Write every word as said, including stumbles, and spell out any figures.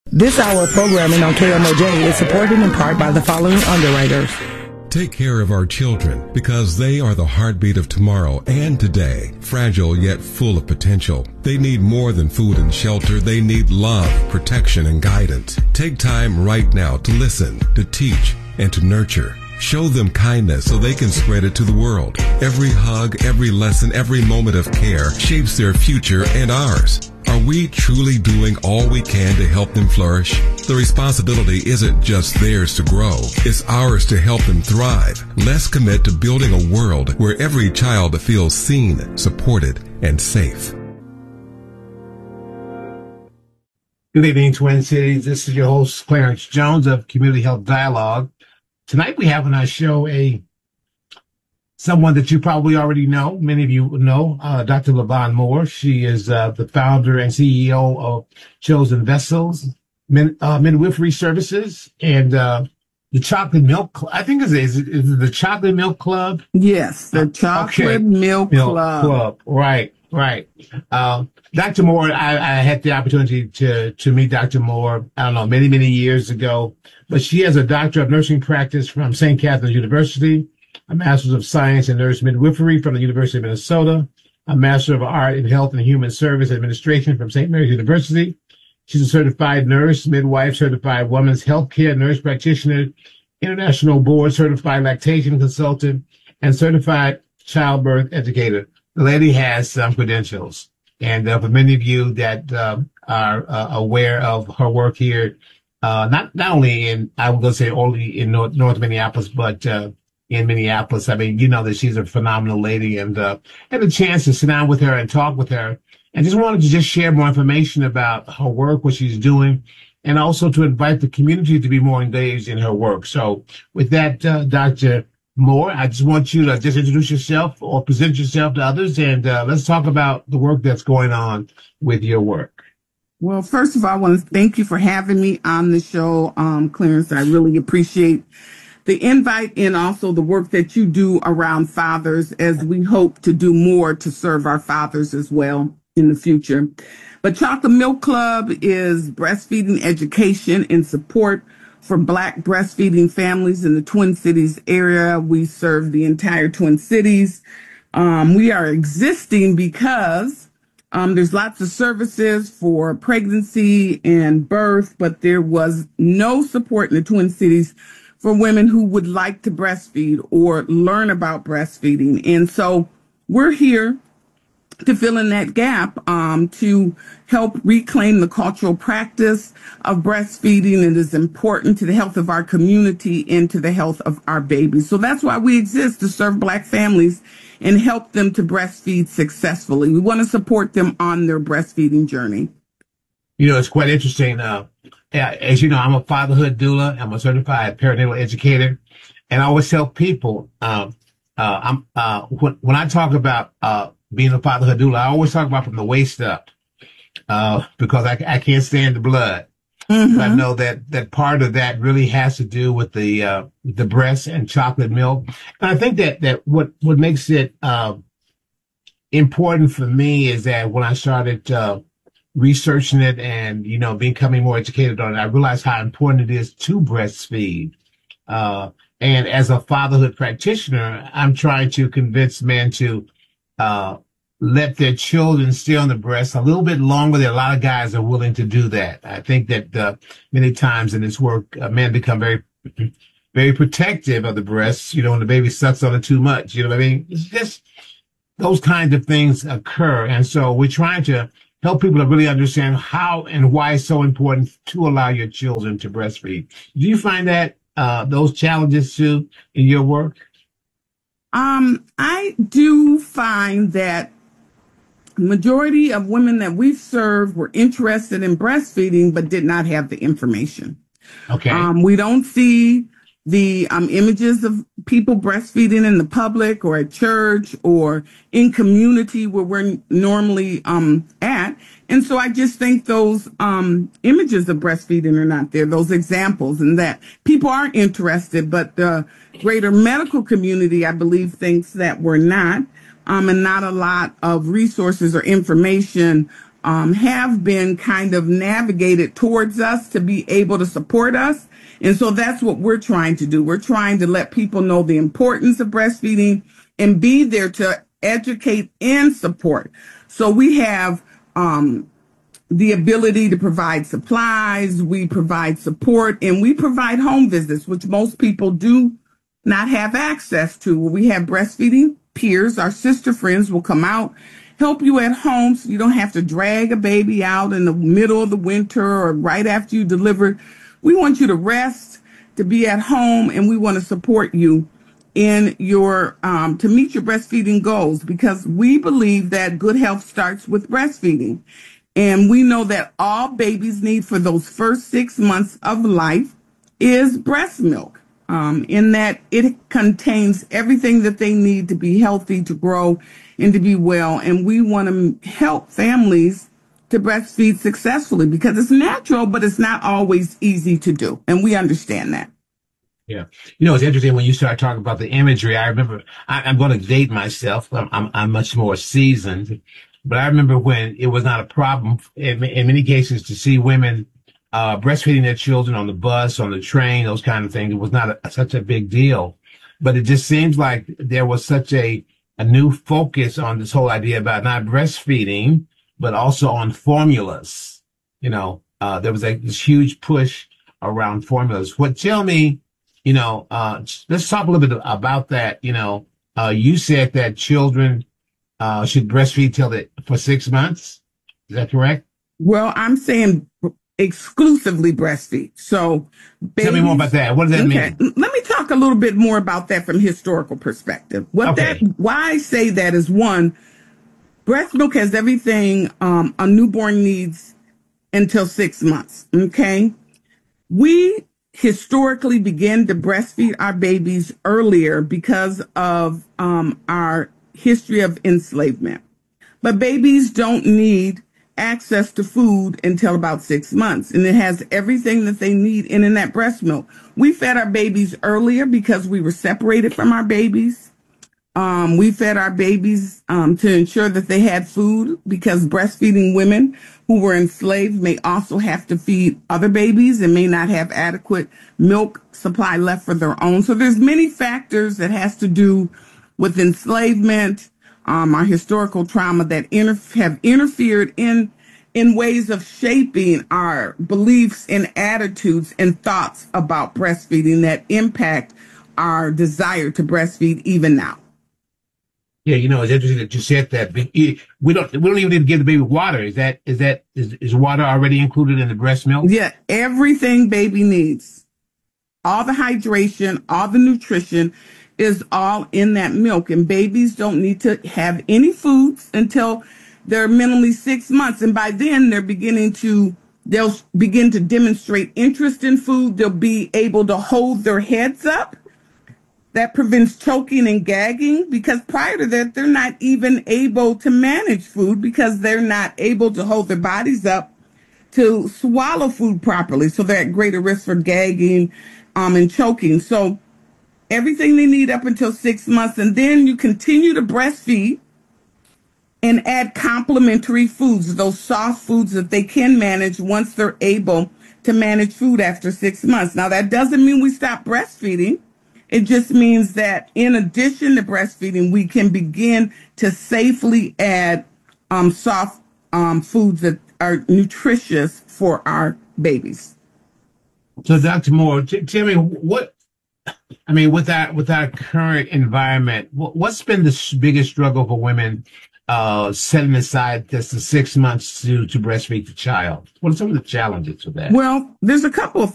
This hour of programming on K M O J is supported in part by the following underwriters. Take care of our children because they are the heartbeat of tomorrow and today, fragile yet full of potential. They need more than food and shelter. They need love, protection, and guidance. Take time right now to listen, to teach, and to nurture. Show them kindness so they can spread it to the world. Every hug, every lesson, every moment of care shapes their future and ours. Are we truly doing all we can to help them flourish? The responsibility isn't just theirs to grow. It's ours to help them thrive. Let's commit to building a world where every child feels seen, supported, and safe. Good evening, Twin Cities. This is your host, Clarence Jones of Community Health Dialogue. Tonight we have on our show a someone that you probably already know. Many of you know, uh, Doctor LaVon Moore. She is uh, the founder and C E O of Chosen Vessels Mid- uh, Midwifery Services and uh, the Chocolate Milk Club. I think is is, it, is it the Chocolate Milk Club? Yes, the Chocolate okay. Milk, Milk Club. Club. Right, right. Um, Doctor Moore, I, I had the opportunity to to meet Doctor Moore, I don't know, many, many years ago. But she has a Doctor of Nursing Practice from Saint Catherine's University, a Master's of Science in Nurse Midwifery from the University of Minnesota, a Master of Art in Health and Human Service Administration from Saint Mary's University. She's a certified nurse, midwife, certified women's healthcare nurse practitioner, international board certified lactation consultant, and certified childbirth educator. The lady has some credentials. And uh, for many of you that uh, are uh, aware of her work here, uh, not not only in, I was going to say only in North, North Minneapolis, but uh, in Minneapolis. I mean, you know that she's a phenomenal lady, and uh, had a chance to sit down with her and talk with her, and just wanted to just share more information about her work, what she's doing, and also to invite the community to be more engaged in her work. So with that, uh, Doctor Moore, I just want you to just introduce yourself or present yourself to others, and uh, let's talk about the work that's going on with your work. Well, first of all, I want to thank you for having me on the show, um, Clarence. I really appreciate the invite and also the work that you do around fathers, as we hope to do more to serve our fathers as well in the future. But Chocolate Milk Club is breastfeeding education and support for Black breastfeeding families in the Twin Cities area. We serve the entire Twin Cities. Um, we are existing because um, there's lots of services for pregnancy and birth, but there was no support in the Twin Cities for women who would like to breastfeed or learn about breastfeeding. And so we're here to fill in that gap, um, to help reclaim the cultural practice of breastfeeding. It is important to the health of our community and to the health of our babies. So that's why we exist, to serve Black families and help them to breastfeed successfully. We want to support them on their breastfeeding journey. You know, it's quite interesting. Uh, as you know, I'm a fatherhood doula. I'm a certified perinatal educator. And I always tell people, uh, uh, I'm, uh, when, when I talk about, uh, being a fatherhood doula, I always talk about from the waist up, uh, because I, I can't stand the blood. Mm-hmm. I know that, that part of that really has to do with the, uh, the breast and chocolate milk. And I think that, that what, what makes it, uh, important for me is that when I started, uh, researching it and, you know, becoming more educated on it, I realized how important it is to breastfeed. Uh, and as a fatherhood practitioner, I'm trying to convince men to, uh, let their children stay on the breast a little bit longer than a lot of guys are willing to do that. I think that uh, many times in this work, uh, men become very, very protective of the breasts, you know, when the baby sucks on it too much. You know what I mean? It's just those kinds of things occur. And so we're trying to help people to really understand how and why it's so important to allow your children to breastfeed. Do you find that uh, those challenges too in your work? Um, I do find that majority of women that we serve were interested in breastfeeding, but did not have the information. Okay. Um, we don't see the um, images of people breastfeeding in the public or at church or in community where we're normally um, at. And so I just think those um, images of breastfeeding are not there, those examples, and that people are interested, but the greater medical community, I believe, thinks that we're not. Um, and not a lot of resources or information um, have been kind of navigated towards us to be able to support us. And so that's what we're trying to do. We're trying to let people know the importance of breastfeeding and be there to educate and support. So we have um, the ability to provide supplies, we provide support, and we provide home visits, which most people do not have access to. We have breastfeeding peers. Our sister friends will come out, help you at home so you don't have to drag a baby out in the middle of the winter or right after you deliver. We want you to rest, to be at home, and we want to support you in your um, to meet your breastfeeding goals, because we believe that good health starts with breastfeeding. And we know that all babies need for those first six months of life is breast milk, um, in that it contains everything that they need to be healthy, to grow, and to be well. And we want to help families to breastfeed successfully, because it's natural, but it's not always easy to do. And we understand that. Yeah. You know, it's interesting when you start talking about the imagery. I remember, I, I'm going to date myself. I'm, I'm, I'm much more seasoned. But I remember when it was not a problem in, in many cases to see women uh, breastfeeding their children on the bus, on the train, those kind of things. It was not a, such a big deal. But it just seems like there was such a, a new focus on this whole idea about not breastfeeding, but also on formulas. You know, uh, there was a, this huge push around formulas. What tell me, you know, uh, let's talk a little bit about that. You know, uh, you said that children Uh, should breastfeed till the, for six months. Is that correct? Well, I'm saying exclusively breastfeed. So babies, tell me more about that. What does that okay. mean? Let me talk a little bit more about that from historical perspective. What Okay. that, why I say that is, one, breast milk has everything um, a newborn needs until six months. Okay. We historically begin to breastfeed our babies earlier because of um, our history of enslavement. But babies don't need access to food until about six months. And it has everything that they need in, in that breast milk. We fed our babies earlier because we were separated from our babies. Um, we fed our babies um, to ensure that they had food, because breastfeeding women who were enslaved may also have to feed other babies and may not have adequate milk supply left for their own. So there's many factors that has to do with enslavement, um, our historical trauma that inter- have interfered in in ways of shaping our beliefs and attitudes and thoughts about breastfeeding that impact our desire to breastfeed even now. Yeah, you know, it's interesting that you said that. We don't we don't even need to give the baby water. Is that is that is, is water already included in the breast milk? Yeah, everything baby needs, all the hydration, all the nutrition, is all in that milk. And babies don't need to have any foods until they're minimally six months. And by then they're beginning to, they'll begin to demonstrate interest in food. They'll be able to hold their heads up. That prevents choking and gagging, because prior to that, they're not even able to manage food because they're not able to hold their bodies up to swallow food properly. So they're at greater risk for gagging um, and choking. So everything they need up until six months. And then you continue to breastfeed and add complementary foods, those soft foods that they can manage once they're able to manage food after six months. Now, that doesn't mean we stop breastfeeding. It just means that in addition to breastfeeding, we can begin to safely add um, soft um, foods that are nutritious for our babies. So, Doctor Moore, t- tell me what, I mean, with our, with our current environment, what's been the biggest struggle for women uh, setting aside just the six months to, to breastfeed the child? What are some of the challenges with that? Well, there's a couple of